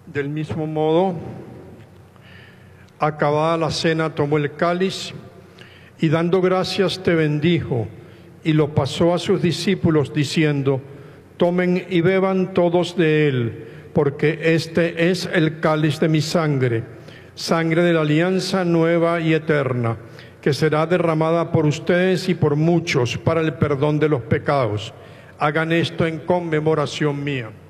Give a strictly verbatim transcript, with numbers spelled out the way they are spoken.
Del mismo modo, acabada la cena, tomó el cáliz y dando gracias te bendijo y lo pasó a sus discípulos diciendo: tomen y beban todos de él, porque este es el cáliz de mi sangre, sangre de la alianza nueva y eterna, que será derramada por ustedes y por muchos para el perdón de los pecados. Hagan esto en conmemoración mía.